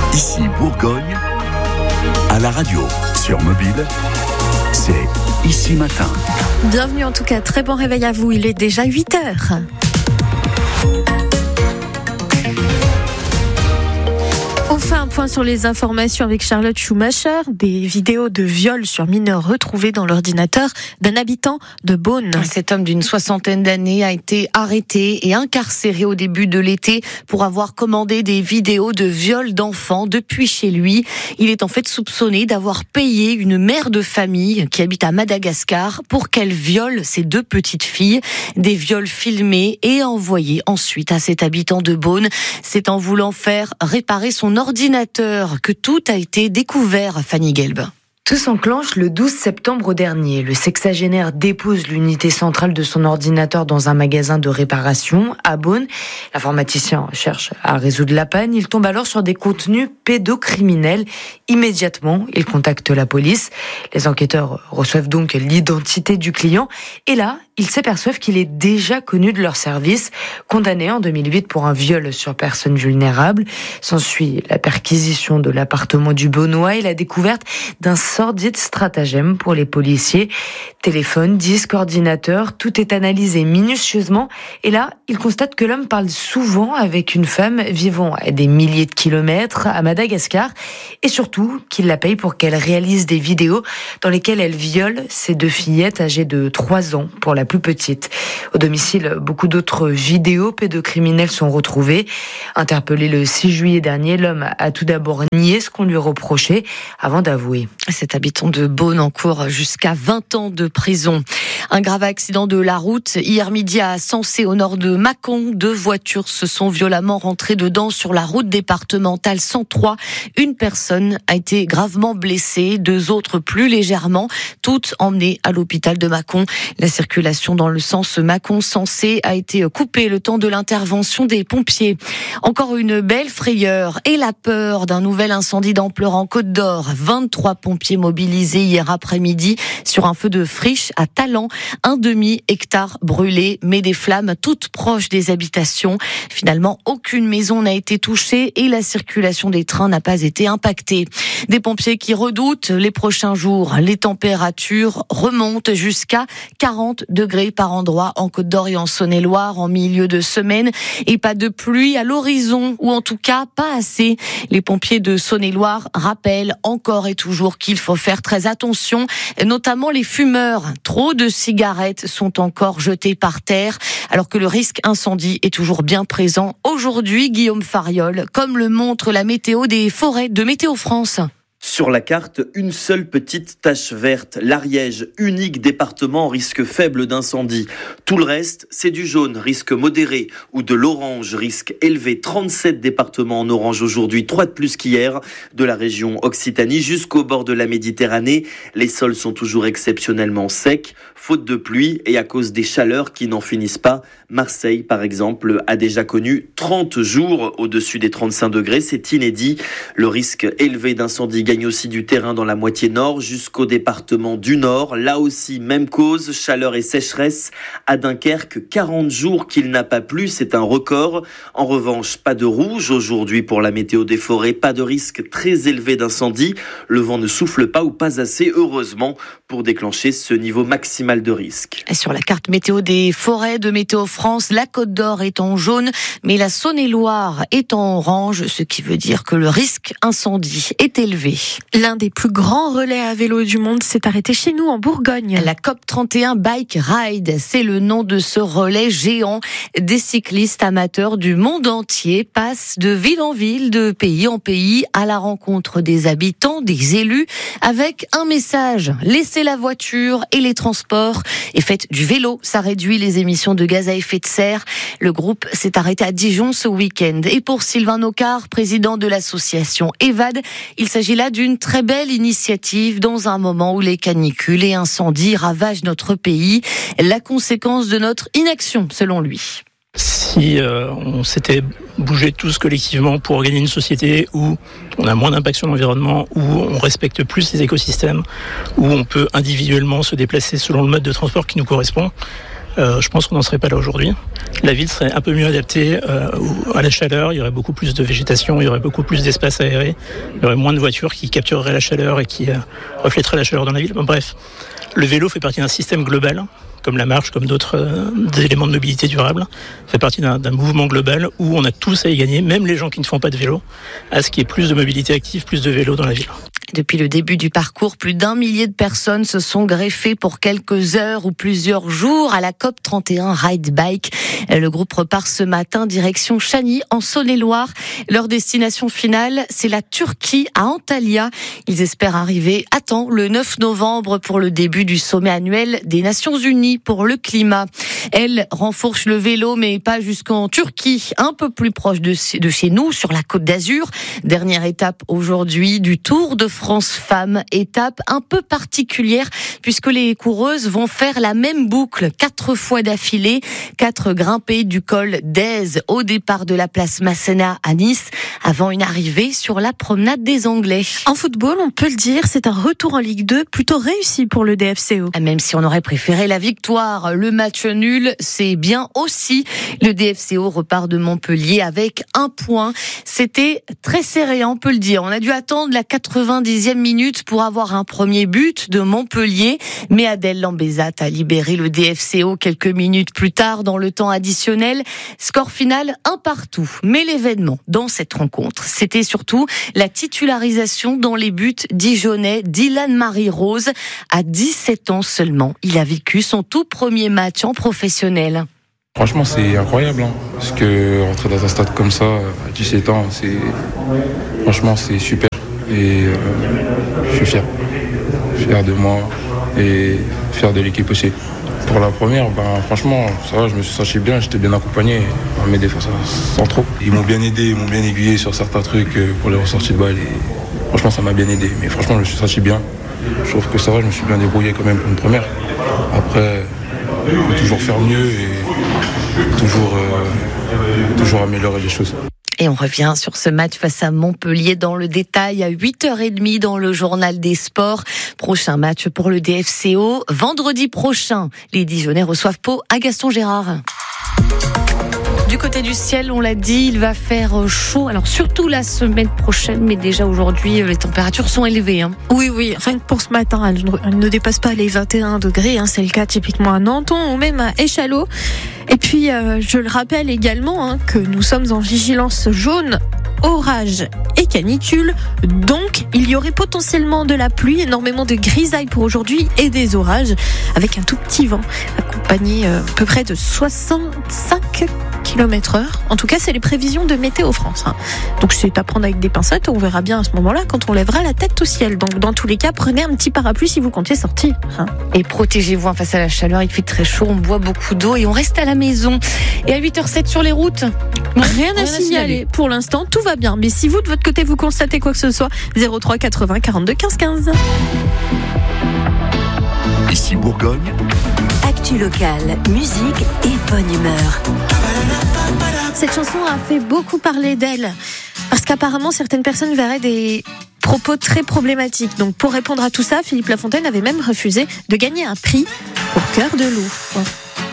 Ici Bourgogne, à la radio, sur mobile, c'est Ici Matin. Bienvenue en tout cas, très bon réveil à vous, il est déjà 8h. On fait un point sur les informations avec Charlotte Schumacher. Des vidéos de viol sur mineurs retrouvées dans l'ordinateur d'un habitant de Beaune. Cet homme d'une 60aine d'années a été arrêté et incarcéré au début de l'été pour avoir commandé des vidéos de viol d'enfants depuis chez lui. Il est en fait soupçonné d'avoir payé une mère de famille qui habite à Madagascar pour qu'elle viole ses 2 petites filles. Des viols filmés et envoyés ensuite à cet habitant de Beaune. C'est en voulant faire réparer son ordinateur que tout a été découvert, Fanny Gelb. Tout s'enclenche le 12 septembre dernier. Le sexagénaire dépose l'unité centrale de son ordinateur dans un magasin de réparation à Beaune. L'informaticien cherche à résoudre la panne. Il tombe alors sur des contenus pédocriminels. Immédiatement, il contacte la police. Les enquêteurs reçoivent donc l'identité du client. Et là, ils s'aperçoivent qu'il est déjà connu de leur service. Condamné en 2008 pour un viol sur personne vulnérable. S'ensuit la perquisition de l'appartement du Beaunois et la découverte d'un sordide stratagème pour les policiers. Téléphone, disque, ordinateur, tout est analysé minutieusement. Et là, ils constatent que l'homme parle souvent avec une femme vivant à des milliers de kilomètres à Madagascar. Et surtout, qu'il la paye pour qu'elle réalise des vidéos dans lesquelles elle viole ses 2 fillettes âgées de 3 ans pour la plus petite. Au domicile, beaucoup d'autres vidéos pédocriminelles sont retrouvées. Interpellé le 6 juillet dernier, l'homme a tout d'abord nié ce qu'on lui reprochait avant d'avouer. Cet habitant de Beaune encourt jusqu'à 20 ans de prison. Un grave accident de la route hier midi à Sensé au nord de Mâcon. 2 voitures se sont violemment rentrées dedans sur la route départementale 103. Une personne a été gravement blessée, 2 autres plus légèrement, toutes emmenées à l'hôpital de Mâcon. La circulation dans le sens Mâcon-Sensé a été coupée le temps de l'intervention des pompiers. Encore une belle frayeur et la peur d'un nouvel incendie d'ampleur en Côte d'Or. 23 pompiers mobilisés hier après-midi sur un feu de friche à Talent. Un demi-hectare brûlé, mais des flammes toutes proches des habitations. Finalement, aucune maison n'a été touchée et la circulation des trains n'a pas été impactée. Des pompiers qui redoutent les prochains jours. Les températures remontent jusqu'à 40 degrés par endroit en Côte d'Or et en Saône-et-Loire en milieu de semaine. Et pas de pluie à l'horizon, ou en tout cas pas assez. Les pompiers de Saône-et-Loire rappellent encore et toujours qu'il faut faire très attention, notamment les fumeurs. Trop de cigarettes sont encore jetées par terre, alors que le risque incendie est toujours bien présent. Aujourd'hui, Guillaume Fariol, comme le montre la météo des forêts de Météo France. Sur la carte, une seule petite tache verte, l'Ariège, unique département en risque faible d'incendie. Tout le reste, c'est du jaune, risque modéré, ou de l'orange, risque élevé. 37 départements en orange aujourd'hui, 3 de plus qu'hier. De la région Occitanie jusqu'au bord de la Méditerranée, les sols sont toujours exceptionnellement secs, faute de pluie et à cause des chaleurs qui n'en finissent pas. Marseille, par exemple, a déjà connu 30 jours au-dessus des 35 degrés, c'est inédit. Le risque élevé d'incendie gagne aussi du terrain dans la moitié nord jusqu'au département du Nord. Là aussi, même cause, chaleur et sécheresse. À Dunkerque, 40 jours qu'il n'a pas plu, c'est un record. En revanche, pas de rouge aujourd'hui pour la météo des forêts, pas de risque très élevé d'incendie. Le vent ne souffle pas ou pas assez, heureusement, pour déclencher ce niveau maximal de risque. Et sur la carte météo des forêts de Météo France, la Côte d'Or est en jaune, mais la Saône-et-Loire est en orange, ce qui veut dire que le risque incendie est élevé. L'un des plus grands relais à vélo du monde s'est arrêté chez nous en Bourgogne. La COP31 Bike Ride, c'est le nom de ce relais géant. Des cyclistes amateurs du monde entier passent de ville en ville, de pays en pays, à la rencontre des habitants, des élus, avec un message: laissez la voiture et les transports et faites du vélo, ça réduit les émissions de gaz à effet de serre. Le groupe s'est arrêté à Dijon ce week-end. Et pour Sylvain Nocard, président de l'association EVAD, il s'agit là d'une très belle initiative dans un moment où les canicules et incendies ravagent notre pays. La conséquence de notre inaction, selon lui. Si on s'était bougé tous collectivement pour gagner une société où on a moins d'impact sur l'environnement, où on respecte plus les écosystèmes, où on peut individuellement se déplacer selon le mode de transport qui nous correspond, je pense qu'on n'en serait pas là aujourd'hui. La ville serait un peu mieux adaptée à la chaleur, il y aurait beaucoup plus de végétation, il y aurait beaucoup plus d'espace aéré, il y aurait moins de voitures qui captureraient la chaleur et qui reflèteraient la chaleur dans la ville. Bref, le vélo fait partie d'un système global, comme la marche, comme d'autres éléments de mobilité durable, fait partie d'un mouvement global où on a tous à y gagner, même les gens qui ne font pas de vélo, à ce qu'il y ait plus de mobilité active, plus de vélo dans la ville. Depuis le début du parcours, plus d'1 millier de personnes se sont greffées pour quelques heures ou plusieurs jours à la COP31 Ride Bike. Le groupe repart ce matin direction Chagny, en Saône-et-Loire. Leur destination finale, c'est la Turquie, à Antalya. Ils espèrent arriver à temps le 9 novembre pour le début du sommet annuel des Nations Unies pour le climat. Elle renforce le vélo, mais pas jusqu'en Turquie, un peu plus proche de chez nous, sur la Côte d'Azur. Dernière étape aujourd'hui du Tour de France Femmes, étape un peu particulière puisque les coureuses vont faire la même boucle 4 fois d'affilée, 4 grimpées du col d'Aise au départ de la place Masséna à Nice, avant une arrivée sur la promenade des Anglais. En football, on peut le dire, c'est un retour en Ligue 2 plutôt réussi pour le DFCO. Même si on aurait préféré la victoire, le match nul, c'est bien aussi. Le DFCO repart de Montpellier avec 1 point. C'était très serré, on peut le dire. On a dû attendre la 90e minute pour avoir un premier but de Montpellier, mais Adèle Lambezat a libéré le DFCO quelques minutes plus tard dans le temps additionnel. Score final 1-1. Mais l'événement dans cette rencontre, c'était surtout la titularisation dans les buts dijonnais d'Ilan Marie Rose. À 17 ans seulement, il a vécu son tout premier match en professionnel. Franchement, c'est incroyable, parce que rentrer dans un stade comme ça, à 17 ans, franchement, c'est super. Et je suis fier de moi et fier de l'équipe aussi. Pour la première, franchement, ça va, je me suis senti bien, j'étais bien accompagné par mes défenseurs centraux. Ils m'ont bien aidé, ils m'ont bien aiguillé sur certains trucs pour les ressorties de balles. Et franchement, ça m'a bien aidé. Mais franchement, je me suis senti bien. Je trouve que ça va, je me suis bien débrouillé quand même pour une première. Après, on peut toujours faire mieux et toujours améliorer les choses. Et on revient sur ce match face à Montpellier dans le détail à 8h30 dans le journal des sports. Prochain match pour le DFCO. Vendredi prochain, les Dijonnais reçoivent Pau à Gaston Gérard. Du côté du ciel, on l'a dit, il va faire chaud. Alors surtout la semaine prochaine, mais déjà aujourd'hui, les températures sont élevées. Oui, rien que pour ce matin, elles ne dépassent pas les 21 degrés. C'est le cas typiquement à Menton ou même à Échallot. Et puis, je le rappelle également que nous sommes en vigilance jaune, orage et canicule. Donc, il y aurait potentiellement de la pluie, énormément de grisailles pour aujourd'hui et des orages avec un tout petit vent accompagné à peu près de 65 km/h. En tout cas, c'est les prévisions de Météo France. Donc, c'est à prendre avec des pincettes. On verra bien à ce moment-là quand on lèvera la tête au ciel. Donc, dans tous les cas, prenez un petit parapluie si vous comptez sortir. Et protégez-vous face à la chaleur. Il fait très chaud. On boit beaucoup d'eau et on reste à la maison. Et à 8h07 sur les routes, rien à signaler. Pour l'instant, tout va bien. Mais si vous, de votre côté, vous constatez quoi que ce soit, 03 80 42 15 15. Ici Bourgogne. Actu locale, musique et bonne humeur. Cette chanson a fait beaucoup parler d'elle. Parce qu'apparemment, certaines personnes verraient des propos très problématiques. Donc, pour répondre à tout ça, Philippe Lafontaine avait même refusé de gagner un prix pour Cœur de loup.